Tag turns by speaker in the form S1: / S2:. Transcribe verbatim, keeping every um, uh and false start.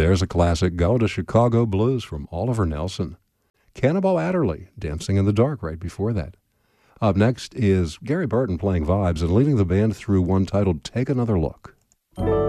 S1: There's a classic, Going to Chicago Blues from Oliver Nelson. Cannonball Adderley, Dancing in the Dark, right before that. Up next is Gary Burton playing vibes and leading the band through one titled Take Another Look.